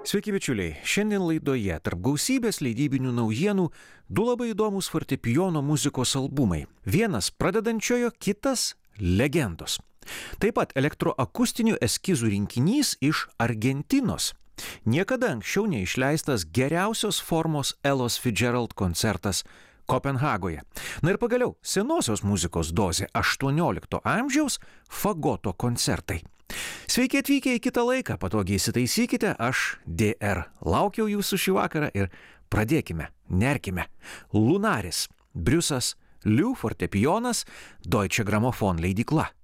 Sveiki bičiuliai, šiandien laidoje tarp gausybės leidybinių naujienų du labai įdomus fortepijono muzikos albumai. Vienas pradedančiojo, kitas legendos. Taip pat elektroakustinių eskizų rinkinys iš Argentinos. Niekada anksčiau neišleistas geriausios formos Ellos Fitzgerald koncertas Kopenhagoje. Na ir pagaliau, senosios muzikos dozė 18 amžiaus fagoto koncertai. Sveiki atvykę į kitą laiką, patogiai įsitaisykite, aš DR. Laukiau jūsų šį vakarą ir pradėkime, nerkime. Lunaris, Briusas Liu fortepijonas, Deutsche Grammophon leidykla.